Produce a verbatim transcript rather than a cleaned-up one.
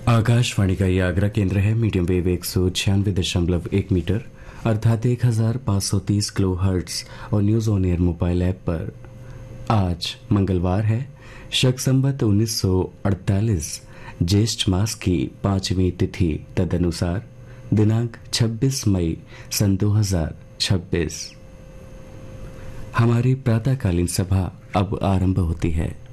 आकाशवाणी का ये आगरा केंद्र है। मीडियम वेव एक सौ छियानवे दशमलव एक मीटर अर्थात एक हजार पाँच सौ तीस किलो हर्ट्स और news on air mobile app पर। आज मंगलवार है, शक संवत उन्नीस सौ अड़तालीस ज्येष्ठ मास की पांचवी तिथि, तदनुसार दिनांक छब्बीस मई सन दो हजार छब्बीस। हमारी प्रातःकालीन सभा अब आरंभ होती है।